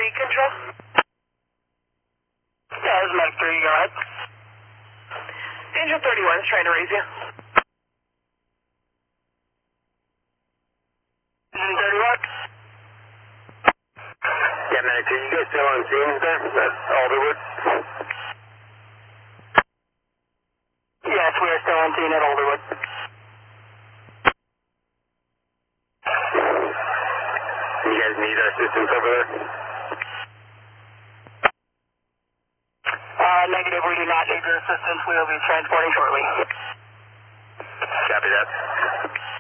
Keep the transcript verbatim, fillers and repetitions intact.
three, control. Yeah, this is Mike three, go ahead. Angel thirty-one is trying to raise you. Engine thirty-one? Yeah, Medic two, you guys still on scenes there? That's Alderwood? Yes, we are still on scene at Alderwood. You guys need our assistance over there? Uh, negative, we do not need your assistance. We will be transporting shortly. Copy that.